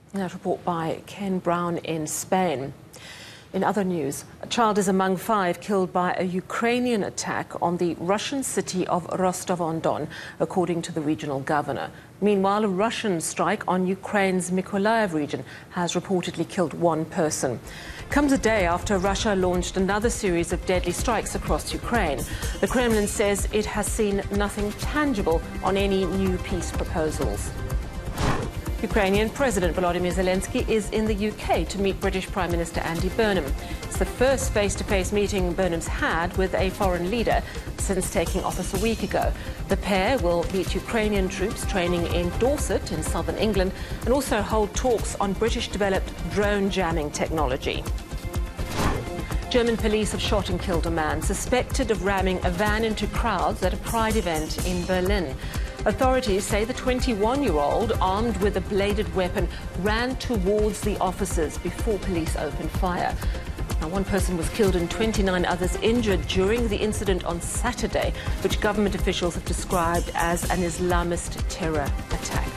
That report by Ken Brown in Spain. In other news, a child is among 5 killed by a Ukrainian attack on the Russian city of Rostov-on-Don, according to the regional governor. Meanwhile, a Russian strike on Ukraine's Mykolaiv region has reportedly killed 1 person. Comes a day after Russia launched another series of deadly strikes across Ukraine. The Kremlin says it has seen nothing tangible on any new peace proposals. Ukrainian President Volodymyr Zelensky is in the UK to meet British Prime Minister Andy Burnham. It's the first face-to-face meeting Burnham's had with a foreign leader since taking office a week ago. The pair will meet Ukrainian troops training in Dorset in southern England and also hold talks on British-developed drone jamming technology. German police have shot and killed a man suspected of ramming a van into crowds at a Pride event in Berlin. Authorities say the 21-year-old, armed with a bladed weapon, ran towards the officers before police opened fire. Now, 1 person was killed and 29 others injured during the incident on Saturday, which government officials have described as an Islamist terror attack.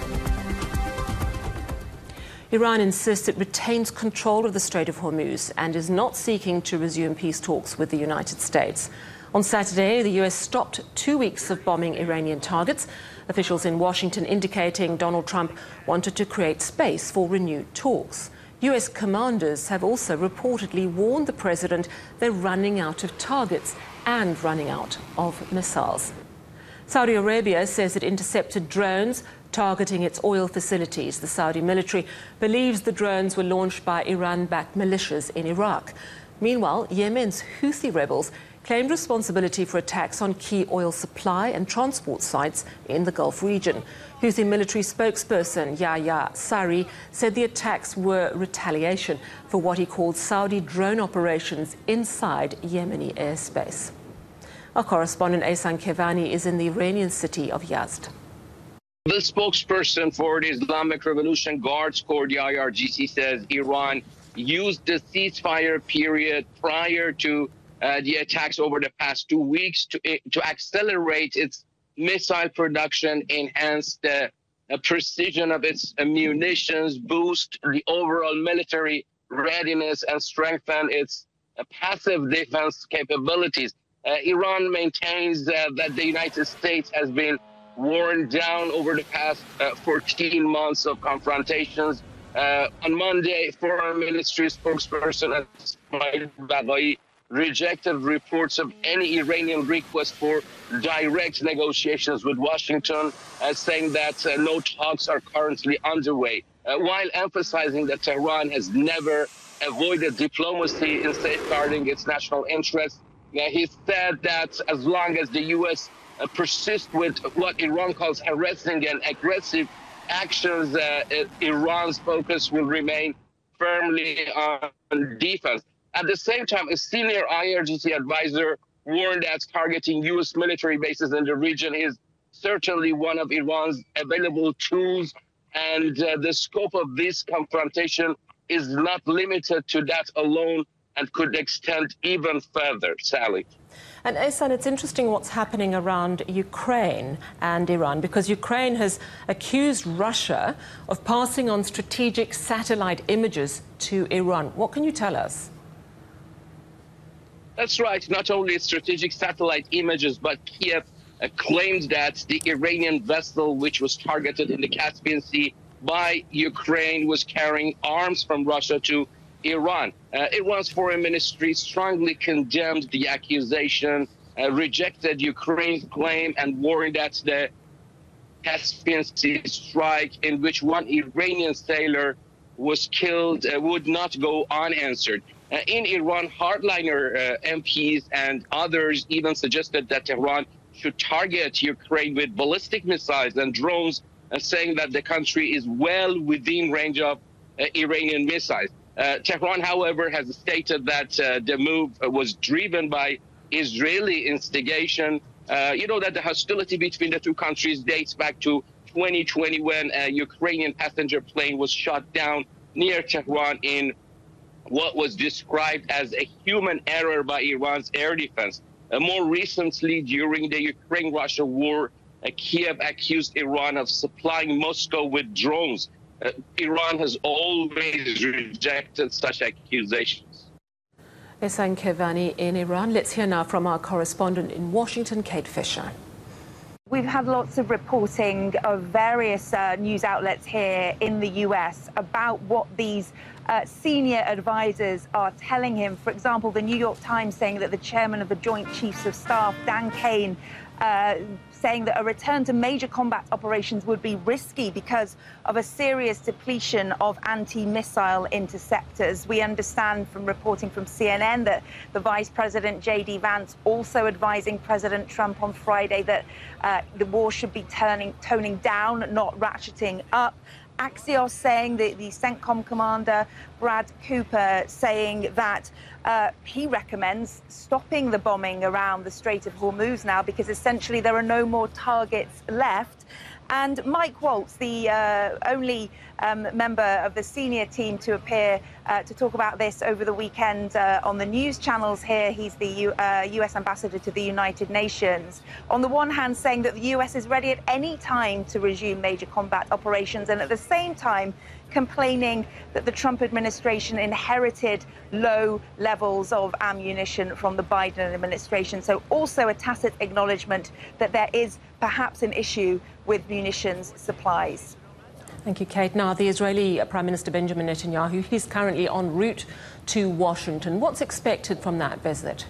Iran insists it retains control of the Strait of Hormuz and is not seeking to resume peace talks with the United States. On Saturday, the US stopped 2 weeks of bombing Iranian targets, officials in Washington indicating Donald Trump wanted to create space for renewed talks. US commanders have also reportedly warned the president they're running out of targets and running out of missiles. Saudi Arabia says it intercepted drones targeting its oil facilities. The Saudi military believes the drones were launched by Iran-backed militias in Iraq. Meanwhile, Yemen's Houthi rebels claimed responsibility for attacks on key oil supply and transport sites in the Gulf region. Houthi military spokesperson Yahya Sari said the attacks were retaliation for what he called Saudi drone operations inside Yemeni airspace. Our correspondent Ehsan Kevani is in the Iranian city of Yazd. The spokesperson for the Islamic Revolution Guards Corps, the IRGC, says Iran used the ceasefire period prior to the attacks over the past 2 weeks to accelerate its missile production, enhance the precision of its munitions, boost the overall military readiness, and strengthen its passive defense capabilities. Iran maintains that the United States has been worn down over the past 14 months of confrontations. On Monday, Foreign Ministry spokesperson Ismail Baqai rejected reports of any Iranian request for direct negotiations with Washington, saying that no talks are currently underway, while emphasizing that Tehran has never avoided diplomacy in safeguarding its national interests. He said that as long as the U.S. persists with what Iran calls harassing and aggressive actions, Iran's focus will remain firmly on defense. At the same time, a senior IRGC advisor warned that targeting U.S. military bases in the region is certainly one of Iran's available tools, and the scope of this confrontation is not limited to that alone and could extend even further. Sally. And Ehsan, it's interesting what's happening around Ukraine and Iran, because Ukraine has accused Russia of passing on strategic satellite images to Iran. What can you tell us? That's right. Not only strategic satellite images, but Kiev claimed that the Iranian vessel, which was targeted in the Caspian Sea by Ukraine, was carrying arms from Russia to Iran. Iran's foreign ministry strongly condemned the accusation, rejected Ukraine's claim, and warned that the Caspian Sea strike, in which 1 Iranian sailor was killed, would not go unanswered. In Iran, hardliner MPs and others even suggested that Tehran should target Ukraine with ballistic missiles and drones, saying that the country is well within range of Iranian missiles. Tehran, however, has stated that the move was driven by Israeli instigation. You know that the hostility between the two countries dates back to 2020, when a Ukrainian passenger plane was shot down near Tehran in what was described as a human error by Iran's air defense. More recently, during the Ukraine-Russia war, Kiev accused Iran of supplying Moscow with drones. Iran has always rejected such accusations. Ehsan Kevani in Iran. Let's hear now from our correspondent in Washington, Kate Fisher. We've had lots of reporting of various news outlets here in the US about what these senior advisors are telling him. For example, the New York Times saying that the chairman of the Joint Chiefs of Staff, Dan Kane, saying that a return to major combat operations would be risky because of a serious depletion of anti-missile interceptors. We understand from reporting from CNN that the Vice President, J.D. Vance, also advising President Trump on Friday that the war should be toning down, not ratcheting up. Axios saying that the CENTCOM commander, Brad Cooper, saying that he recommends stopping the bombing around the Strait of Hormuz now because essentially there are no more targets left. And Mike Waltz, the only member of the senior team to appear to talk about this over the weekend on the news channels here, he's the U.S. ambassador to the United Nations. On the one hand, saying that the U.S. is ready at any time to resume major combat operations, and at the same time complaining that the Trump administration inherited low levels of ammunition from the Biden administration. So also a tacit acknowledgement that there is perhaps an issue with munitions supplies. Thank you, Kate. Now, the Israeli Prime Minister Benjamin Netanyahu, he's currently en route to Washington. What's expected from that visit?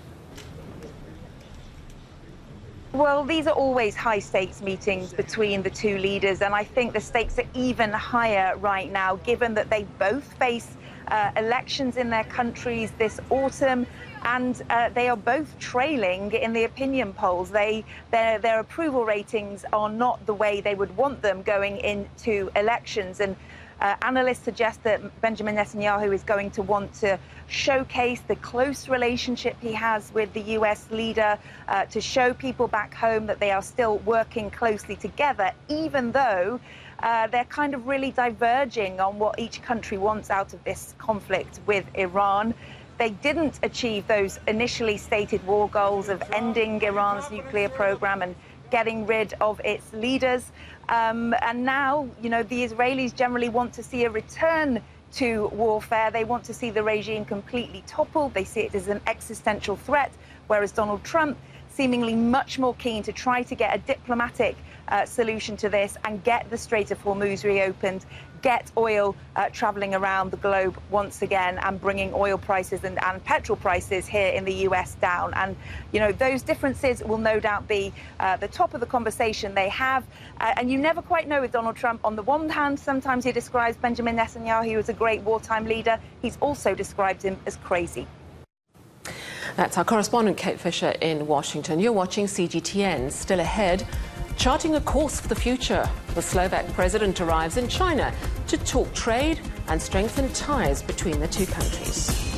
Well, these are always high-stakes meetings between the two leaders, and I think the stakes are even higher right now, given that they both face elections in their countries this autumn, and they are both trailing in the opinion polls. Their approval ratings are not the way they would want them going into elections, and analysts suggest that Benjamin Netanyahu is going to want to showcase the close relationship he has with the U.S. leader, to show people back home that they are still working closely together, even though they're kind of really diverging on what each country wants out of this conflict with Iran. They didn't achieve those initially stated war goals of ending Iran's nuclear program and getting rid of its leaders. And now, you know, the Israelis generally want to see a return to warfare. They want to see the regime completely toppled. They see it as an existential threat, whereas Donald Trump seemingly much more keen to try to get a diplomatic solution to this and get the Strait of Hormuz reopened, get oil traveling around the globe once again, and bringing oil prices and petrol prices here in the US down. And, you know, those differences will no doubt be the top of the conversation they have. And you never quite know with Donald Trump. On the one hand, sometimes he describes Benjamin Netanyahu as a great wartime leader. He's also described him as crazy. That's our correspondent, Kate Fisher in Washington. You're watching CGTN. Still ahead, charting a course for the future. The Slovak president arrives in China to talk trade and strengthen ties between the two countries.